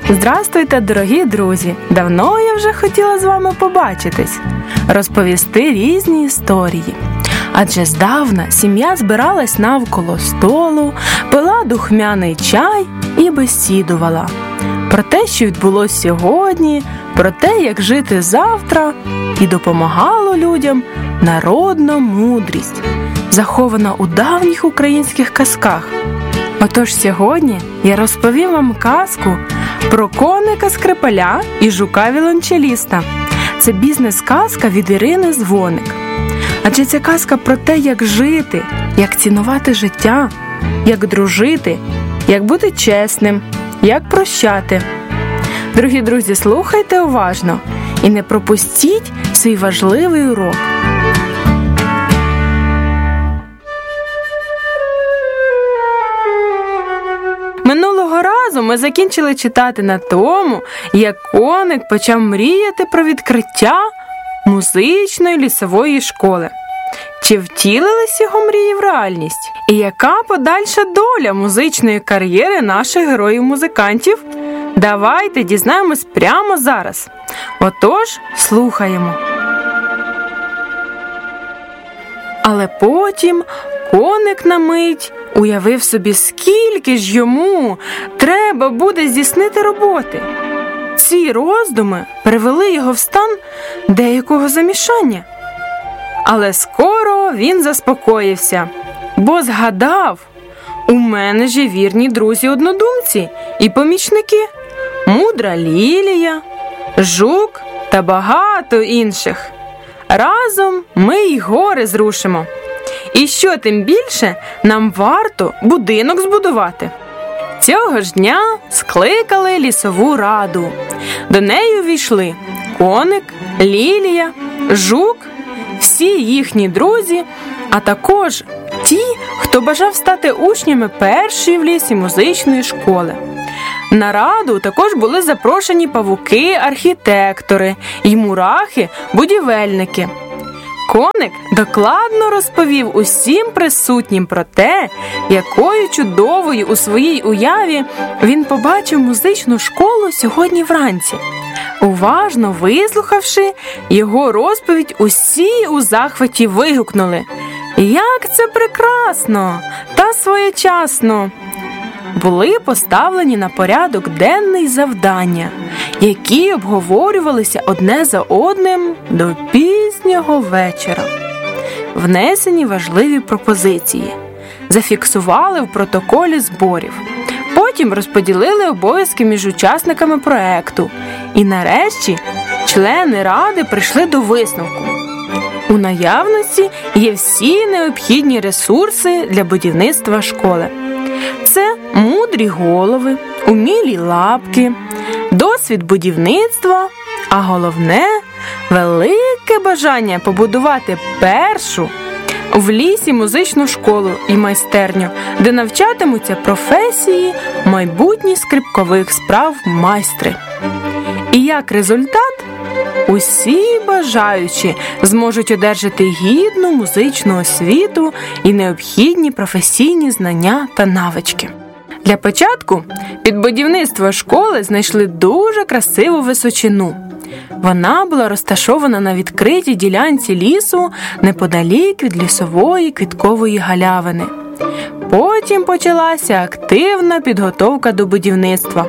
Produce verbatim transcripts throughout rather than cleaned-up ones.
Здравствуйте, дорогі друзі! Давно я вже хотіла з вами побачитись, розповісти різні історії. Адже здавна сім'я збиралась навколо столу, пила духмяний чай і бесідувала. Про те, що відбулося сьогодні, про те, як жити завтра, і допомагало людям народна мудрість, захована у давніх українських казках. Отож сьогодні я розповім вам казку про коника-скрипаля і жука-віолончеліста. Це бізнес-казка від Ірини Дзвоник. Адже ця казка про те, як жити, як цінувати життя, як дружити, як бути чесним, як прощати. Дорогі друзі, слухайте уважно і не пропустіть свій важливий урок. Минулого разу ми закінчили читати на тому, як коник почав мріяти про відкриття музичної лісової школи. Чи втілились його мрії в реальність? І яка подальша доля музичної кар'єри наших героїв-музикантів? Давайте дізнаємось прямо зараз. Отож, слухаємо. Але потім коник на мить уявив собі, скільки ж йому треба буде здійснити роботи. Ці роздуми привели його в стан деякого замішання. Але скоро він заспокоївся, бо згадав, у мене ж є вірні друзі-однодумці і помічники, мудра Лілія, жук та багато інших. Разом ми й гори зрушимо. І що тим більше, нам варто будинок збудувати. Цього ж дня скликали лісову раду. До неї увійшли коник, Лілія, жук, всі їхні друзі, а також ті, хто бажав стати учнями першої в лісі музичної школи. На раду також були запрошені павуки-архітектори і мурахи-будівельники. Коник докладно розповів усім присутнім про те, якою чудовою у своїй уяві він побачив музичну школу сьогодні вранці. Уважно вислухавши його розповідь, усі у захваті вигукнули: «Як це прекрасно та своєчасно!» Були поставлені на порядок денний завдання, які обговорювалися одне за одним до пізнього вечора. Внесені важливі пропозиції, зафіксували в протоколі зборів, потім розподілили обов'язки між учасниками проекту, і нарешті члени ради прийшли до висновку. У наявності є всі необхідні ресурси для будівництва школи. Це мудрі голови, умілі лапки, досвід будівництва, а головне – велике бажання побудувати першу в лісі музичну школу і майстерню, де навчатимуться професії майбутніх скрипкових справ майстри. І як результат, усі бажаючі зможуть одержати гідну музичну освіту і необхідні професійні знання та навички. Для початку під будівництво школи знайшли дуже красиву височину. Вона була розташована на відкритій ділянці лісу неподалік від лісової квіткової галявини. Потім почалася активна підготовка до будівництва.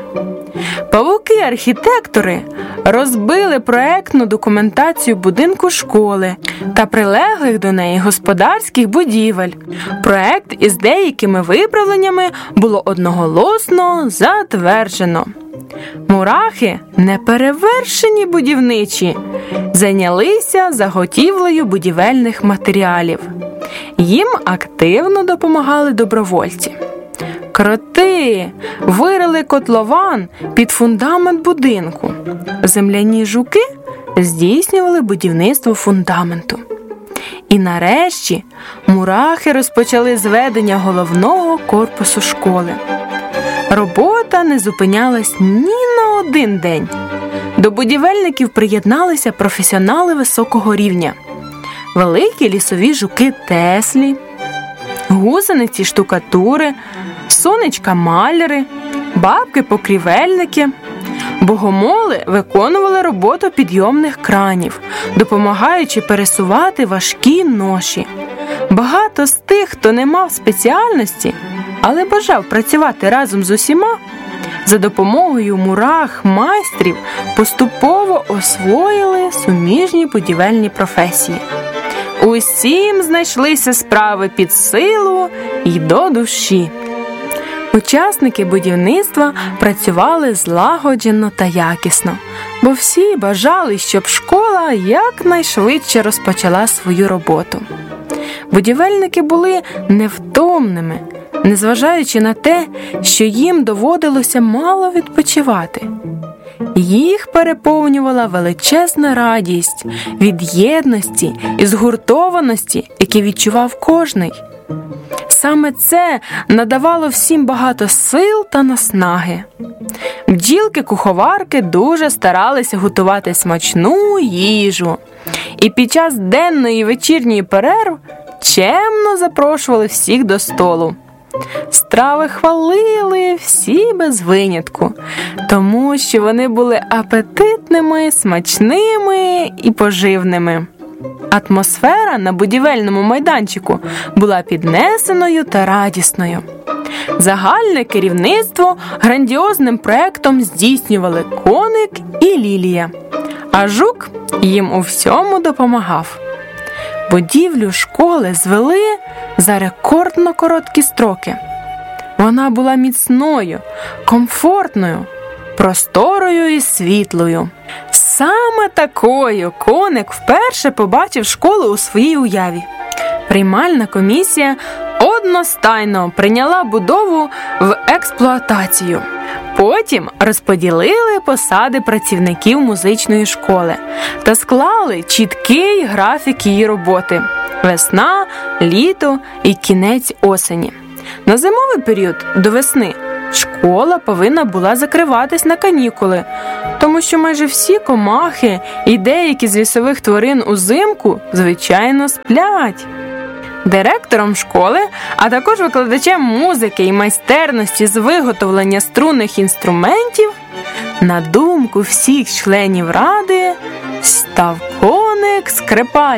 Павуки-архітектори розбили проектну документацію будинку школи та прилеглих до неї господарських будівель. Проект із деякими виправленнями було одноголосно затверджено. Мурахи, неперевершені будівничі, зайнялися заготівлею будівельних матеріалів. Їм активно допомагали добровольці. Кроти вирили котлован під фундамент будинку. Земляні жуки здійснювали будівництво фундаменту. І нарешті мурахи розпочали зведення головного корпусу школи. Робота не зупинялась ні на один день. До будівельників приєдналися професіонали високого рівня. Великі лісові жуки Теслі, гусениці штукатури, сонечка-маляри, бабки-покрівельники, Богомоли виконували роботу підйомних кранів, допомагаючи пересувати важкі ноші. Багато з тих, хто не мав спеціальності, але бажав працювати разом з усіма, за допомогою мурах майстрів поступово освоїли суміжні будівельні професії. Усім знайшлися справи під силу й до душі. Учасники будівництва працювали злагоджено та якісно, бо всі бажали, щоб школа якнайшвидше розпочала свою роботу. Будівельники були невтомними, незважаючи на те, що їм доводилося мало відпочивати. Їх переповнювала величезна радість від єдності і згуртованості, які відчував кожний. Саме це надавало всім багато сил та наснаги. Бджілки-куховарки дуже старалися готувати смачну їжу. І під час денної і вечірньої перерв чемно запрошували всіх до столу. Страви хвалили всі без винятку, тому що вони були апетитними, смачними і поживними. Атмосфера на будівельному майданчику була піднесеною та радісною. Загальне керівництво грандіозним проектом здійснювали Коник і Лілія, а Жук їм у всьому допомагав. Будівлю школи звели за рекордно короткі строки. Вона була міцною, комфортною, просторою і світлою. Саме такою Коник вперше побачив школу у своїй уяві. Приймальна комісія одностайно прийняла будову в експлуатацію. Потім розподілили посади працівників музичної школи та склали чіткий графік її роботи – весна, літо і кінець осені. На зимовий період до весни школа повинна була закриватись на канікули, тому що майже всі комахи і деякі з лісових тварин узимку, звичайно, сплять. Директором школи, а також викладачем музики і майстерності з виготовлення струнних інструментів, на думку всіх членів ради, став Коник Скрипаль.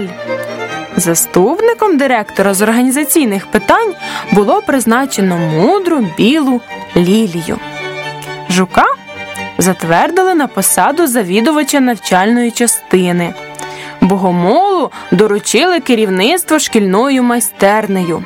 Заступником директора з організаційних питань було призначено мудру білу Лілію. Жука затвердили на посаду завідувача навчальної частини. Богомолу доручили керівництво шкільною майстернею.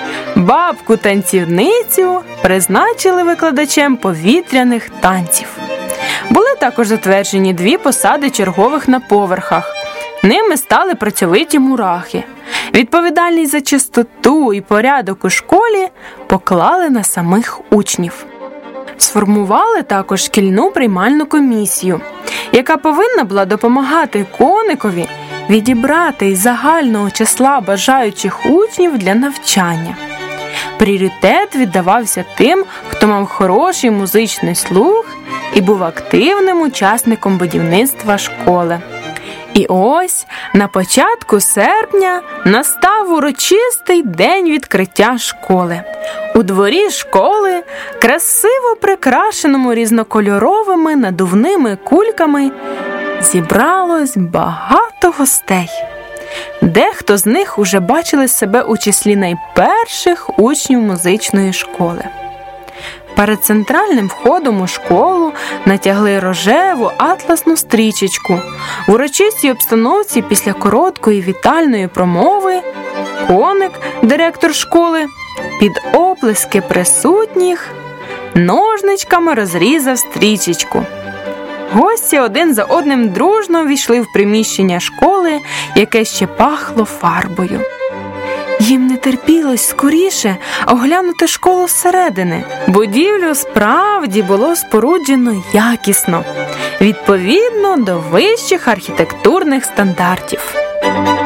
Бабку-танцівницю призначили викладачем повітряних танців. Були також затверджені дві посади чергових на поверхах. Ними стали працьовиті мурахи. Відповідальність за чистоту і порядок у школі поклали на самих учнів. Сформували також шкільну приймальну комісію, яка повинна була допомагати Коникові відібрати із загального числа бажаючих учнів для навчання. Пріоритет віддавався тим, хто мав хороший музичний слух і був активним учасником будівництва школи. І ось на початку серпня настав урочистий день відкриття школи. У дворі школи, красиво прикрашеному різнокольоровими надувними кульками, зібралось багато гостей. Дехто з них уже бачили себе у числі найперших учнів музичної школи. Перед центральним входом у школу натягли рожеву атласну стрічечку. В урочистій обстановці після короткої вітальної промови Коник, директор школи, під оплески присутніх, ножничками розрізав стрічечку. Гості один за одним дружно війшли в приміщення школи, яке ще пахло фарбою. Їм не терпілось скоріше оглянути школу зсередини. Будівлю справді було споруджено якісно, відповідно до вищих архітектурних стандартів.